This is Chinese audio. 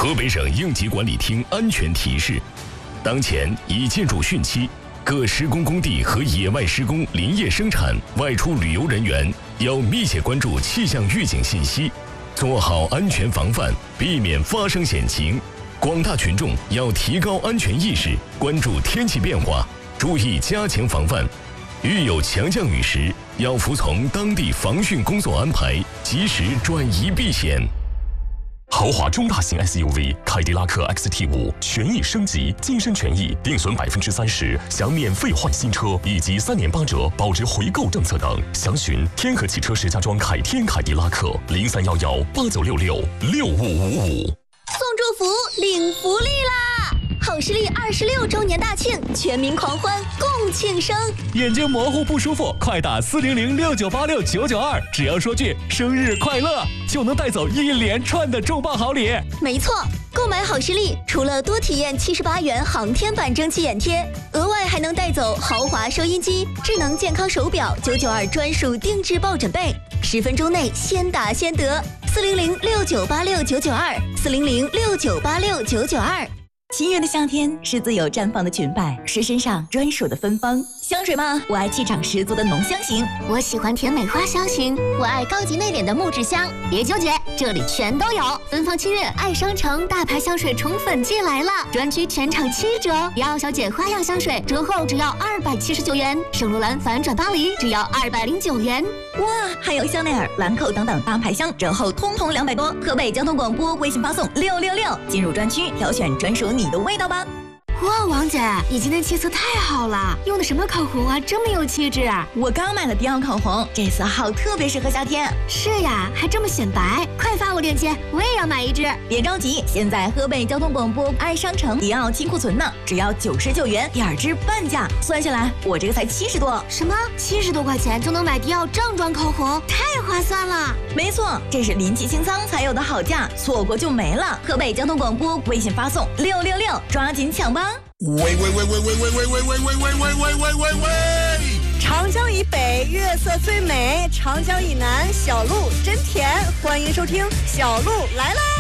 河北省应急管理厅安全提示：当前已建筑汛期，各施工工地和野外施工、林业生产、外出旅游人员要密切关注气象预警信息，做好安全防范，避免发生险情。广大群众要提高安全意识，关注天气变化，注意加强防范。遇有强降雨时，要服从当地防汛工作安排，及时转移避险。 豪华中大型 SUV 凯迪拉克 XT5权益升级，终身权益定损30%，享免费换新车以及3年8折保值回购政策等。详询天河汽车石家庄凯天凯迪拉克031189666555。 送祝福，领福利啦！好视力26周年大庆，全民狂欢，共庆生。 眼睛模糊不舒服，快打40069869992，只要说句生日快乐，就能带走一连串的重磅好礼。 没错，购买好视力，除了多体验78元航天版蒸汽眼贴，额外还能带走豪华收音机、智能健康手表、992专属定制抱枕被，10分钟内先打先得。400698699240069869992。 七月的夏天是自由绽放的裙摆，是身上专属的芬芳。香水吗？我爱气场十足的浓香型， 我喜欢甜美花香型，我爱高级内敛的木质香。别纠结，这里全都有。芬芳7月爱商城大牌香水宠粉季来了，专区全场7折。迪奥小姐花样香水折后只要279元，圣罗兰反转巴黎只要209元。 哇，还有香奈儿、兰蔻等等大牌香折后通通200多。河北交通广播微信发送666，进入专区挑选专属你的味道吧。 哇，王姐，你今天气色太好了，用的什么口红啊，这么有气质？ 我刚买了迪奥口红，这次好特别适合夏天。 是呀，还这么显白，快发我链接，我也要买一支。 别着急，现在河北交通广播爱商城迪奥清库存呢，只要99元，2支半价，算下来我这个才70多。 什么？70多块钱就能买迪奥正装口红，太划算了。 没错，这是临期清仓才有的好价，错过就没了。河北交通广播微信发送666，抓紧抢吧。 喂！ 长江以北月色最美，长江以南小路真甜。欢迎收听小路来啦！